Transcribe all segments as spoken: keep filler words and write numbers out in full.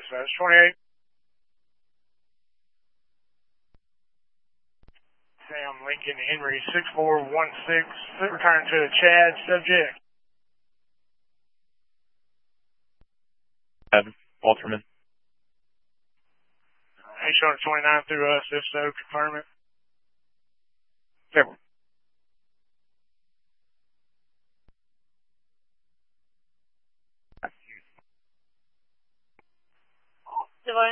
That's twenty-eight. Sam Lincoln Henry six four one six. Return to Chad, subject. Chad Walterman. He's showing twenty-nine through us. If so, confirm it. Sure. Divine.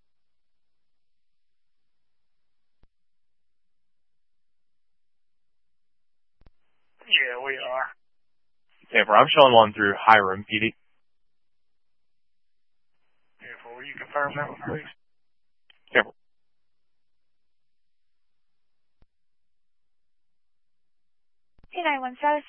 Yeah, we are. Tamper, I'm showing one through Hiram, P D. Careful, will you confirm that one, please? Careful. two nine one status.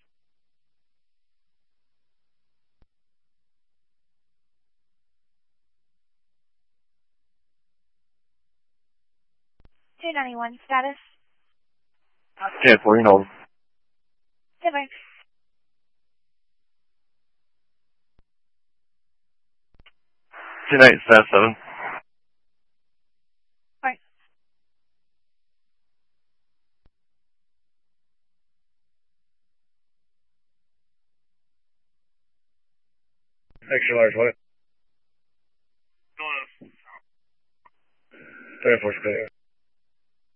two ninety-one status. ten four, you know. Divine. two nine status seven. Right. Extra large, what? three four clear.